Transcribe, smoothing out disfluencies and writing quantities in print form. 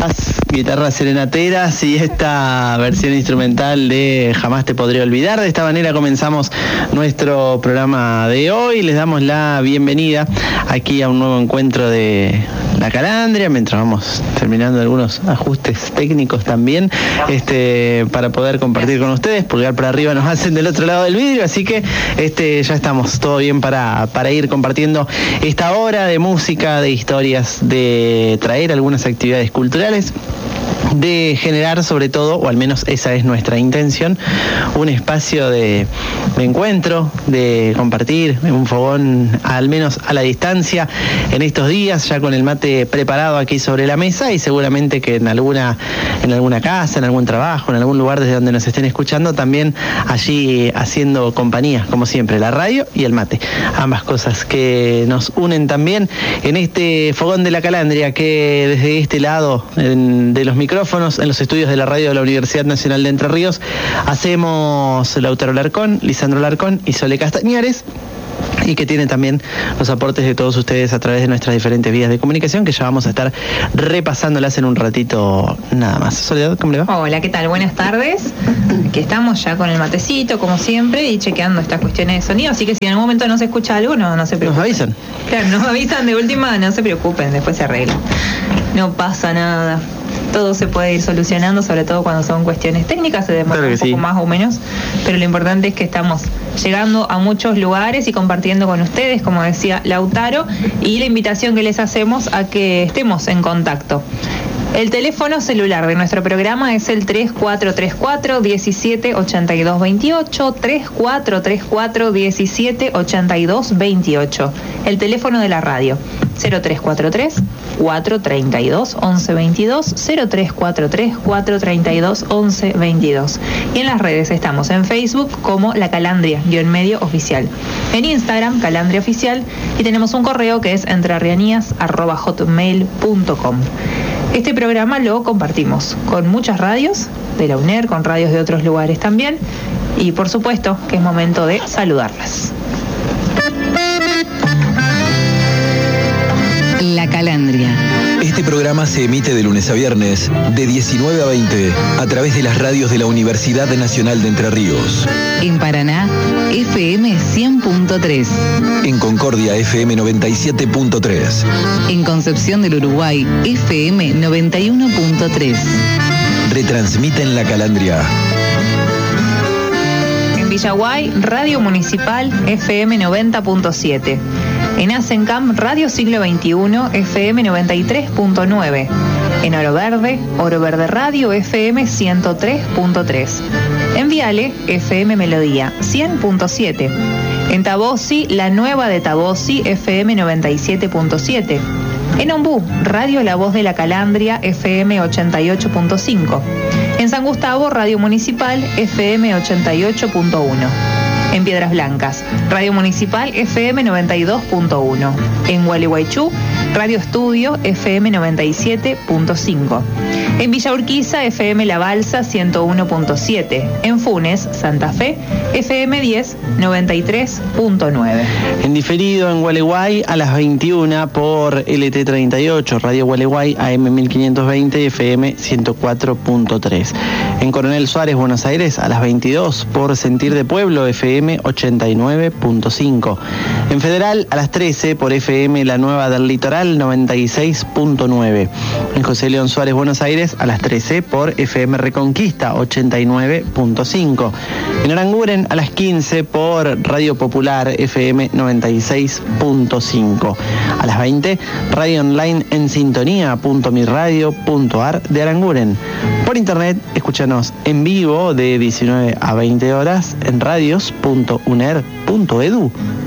guitarras serenateras y esta versión instrumental de Jamás te podré olvidar. De esta manera comenzamos nuestro programa de hoy. Les damos la bienvenida aquí a un nuevo encuentro de La Calandria, mientras vamos terminando algunos ajustes técnicos también, para poder compartir con ustedes. Pulgar para arriba nos hacen del otro lado del vidrio, así que ya estamos todo bien para ir compartiendo esta hora de música, de historias, de traer algunas actividades culturales, de generar sobre todo, o al menos esa es nuestra intención, un espacio de encuentro, de compartir, un fogón al menos a la distancia en estos días, ya con el mate preparado aquí sobre la mesa, y seguramente que en alguna casa, en algún trabajo, en algún lugar desde donde nos estén escuchando, también allí haciendo compañía, como siempre, la radio y el mate, ambas cosas que nos unen también en este fogón de La Calandria, que desde este lado de los micrófonos, en los estudios de la radio de la Universidad Nacional de Entre Ríos, hacemos Lautaro Larcón, Lisandro Larcón y Sole Castañares, y que tiene también los aportes de todos ustedes a través de nuestras diferentes vías de comunicación, que ya vamos a estar repasándolas en un ratito nada más. Soledad, ¿cómo le va? Hola, ¿qué tal? Buenas tardes. Aquí estamos ya con el matecito, como siempre, y chequeando estas cuestiones de sonido, así que si en algún momento no se escucha algo, no se preocupen. Nos avisan. Claro, nos avisan de última, no se preocupen, después se arregla. No pasa nada. Todo se puede ir solucionando, sobre todo cuando son cuestiones técnicas, se demora un poco más o menos, pero lo importante es que estamos llegando a muchos lugares y compartiendo con ustedes, como decía Lautaro, y la invitación que les hacemos a que estemos en contacto. El teléfono celular de nuestro programa es el 3434-178228, 3434-178228. El teléfono de la radio, 0343-432-1122, 0343-432-1122. Y en las redes estamos en Facebook como La Calandria-medio oficial. En Instagram, Calandria Oficial, y tenemos un correo que es entrerrianias@hotmail.com. Este programa lo compartimos con muchas radios de la UNER, con radios de otros lugares también, y por supuesto que es momento de saludarlas. La Calandria. Este programa se emite de lunes a viernes, de 19 a 20, a través de las radios de la Universidad Nacional de Entre Ríos. En Paraná, FM 100.3. En Concordia, FM 97.3. En Concepción del Uruguay, FM 91.3. Retransmiten La Calandria. En Villaguay, Radio Municipal, FM 90.7. En Asencam, Radio Siglo XXI, FM 93.9. En Oro Verde Radio, FM 103.3. En Viale, FM Melodía, 100.7. En Tabosi, La Nueva de Tabosi, FM 97.7. En Ombú, Radio La Voz de la Calandria, FM 88.5. En San Gustavo, Radio Municipal, FM 88.1. En Piedras Blancas, Radio Municipal, FM 92.1. En Gualeguaychú, Radio Estudio, FM 97.5. En Villa Urquiza, FM La Balsa, 101.7. En Funes, Santa Fe, FM 10, 93.9. En diferido en Gualeguay a las 21 por LT38, Radio Gualeguay, AM 1520, FM 104.3. En Coronel Suárez, Buenos Aires, a las 22 por Sentir de Pueblo, FM 89.5. En Federal, a las 13 por FM La Nueva del Litoral, 96.9. En José León Suárez, Buenos Aires, a las 13 por FM Reconquista, 89.5. En Aranguren, a las 15 por Radio Popular, FM 96.5. A las 20, radio online en sintonía.miradio.ar de Aranguren. Por internet, escúchanos en vivo de 19 a 20 horas en radios.uner.edu.ar.